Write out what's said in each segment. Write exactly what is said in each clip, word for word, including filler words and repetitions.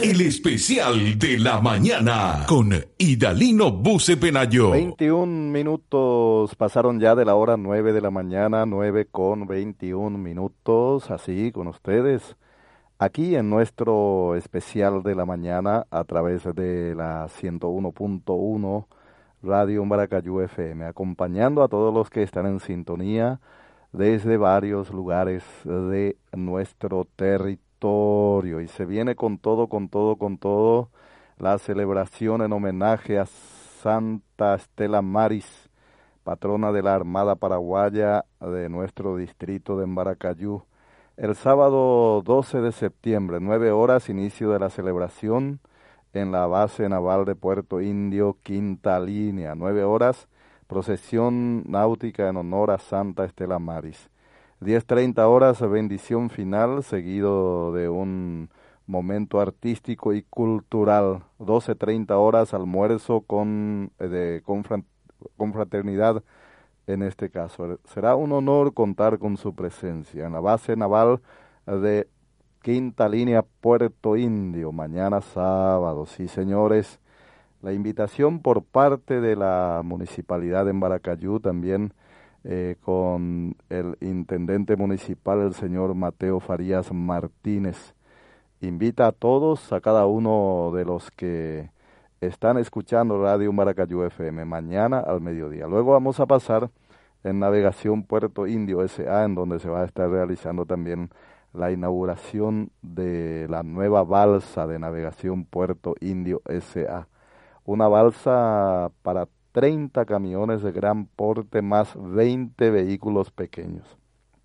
El especial de la mañana con Idalino Buce Penayo. veintiún minutos pasaron ya de la hora nueve de la mañana, nueve con veintiún minutos, así con ustedes, aquí en nuestro especial de la mañana a través de la ciento uno punto uno Radio Maracayú F M, acompañando a todos los que están en sintonía desde varios lugares de nuestro territorio. Y se viene con todo, con todo, con todo la celebración en homenaje a Santa Estela Maris, patrona de la Armada Paraguaya de nuestro distrito de Maracayú. El sábado doce de septiembre, nueve horas, inicio de la celebración en la base naval de Puerto Indio, Quinta Línea. Nueve horas, procesión náutica en honor a Santa Estela Maris. diez treinta horas, bendición final, seguido de un momento artístico y cultural. doce treinta horas, almuerzo con, de, confraternidad en este caso. Será un honor contar con su presencia en la base naval de Quinta Línea, Puerto Indio, mañana sábado. Sí, señores, la invitación por parte de la Municipalidad de Maracayú, también eh, con el intendente municipal, el señor Mateo Farías Martínez. Invita a todos, a cada uno de los que están escuchando Radio Maracayú F M, mañana al mediodía. Luego vamos a pasar en Navegación Puerto Indio S A, en donde se va a estar realizando también la inauguración de la nueva balsa de Navegación Puerto Indio S A. Una balsa para treinta camiones de gran porte más veinte vehículos pequeños.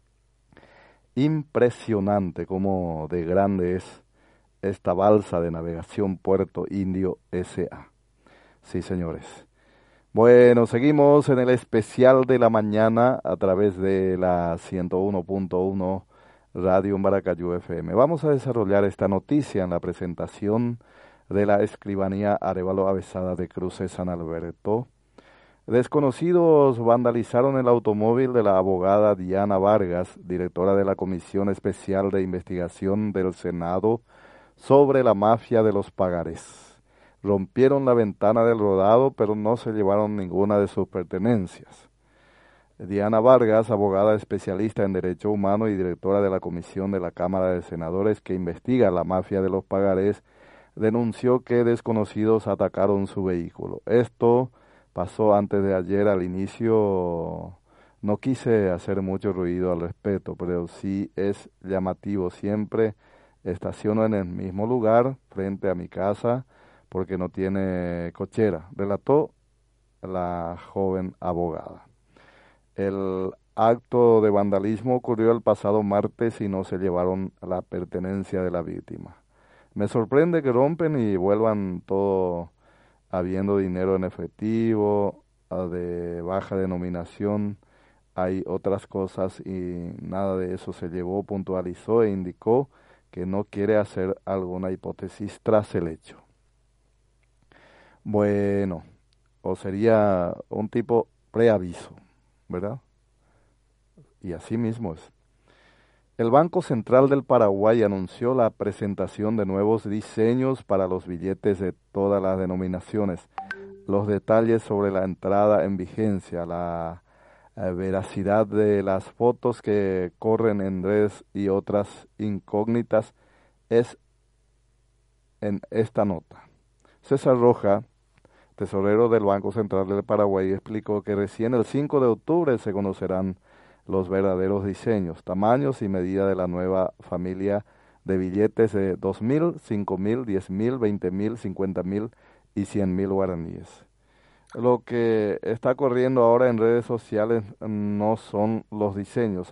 Impresionante cómo de grande es esta balsa de Navegación Puerto Indio S A. Sí, señores. Bueno, seguimos en el especial de la mañana a través de la ciento uno punto uno Radio Maracayú F M. Vamos a desarrollar esta noticia en la presentación de la Escribanía Arévalo Avesada de Cruces San Alberto. Desconocidos vandalizaron el automóvil de la abogada Diana Vargas, directora de la Comisión Especial de Investigación del Senado sobre la mafia de los pagarés. Rompieron la ventana del rodado, pero no se llevaron ninguna de sus pertenencias. Diana Vargas, abogada especialista en Derecho Humano y directora de la Comisión de la Cámara de Senadores que investiga la mafia de los pagarés, denunció que desconocidos atacaron su vehículo. Esto pasó antes de ayer. Al inicio no quise hacer mucho ruido al respecto, pero sí es llamativo. Siempre estaciono en el mismo lugar, frente a mi casa, porque no tiene cochera, relató la joven abogada. El acto de vandalismo ocurrió el pasado martes y no se llevaron la pertenencia de la víctima. Me sorprende que rompen y vuelvan todo habiendo dinero en efectivo, de baja denominación. Hay otras cosas y nada de eso se llevó, puntualizó e indicó que no quiere hacer alguna hipótesis tras el hecho. Bueno, o sería un tipo preaviso, ¿verdad? Y así mismo es. El Banco Central del Paraguay anunció la presentación de nuevos diseños para los billetes de todas las denominaciones. Los detalles sobre la entrada en vigencia, la eh, veracidad de las fotos que corren en redes y otras incógnitas es en esta nota. César Roja, tesorero del Banco Central del Paraguay, explicó que recién el cinco de octubre se conocerán los verdaderos diseños, tamaños y medida de la nueva familia de billetes de dos mil, cinco mil, diez mil, veinte mil, cincuenta mil y cien mil guaraníes. Lo que está corriendo ahora en redes sociales no son los diseños.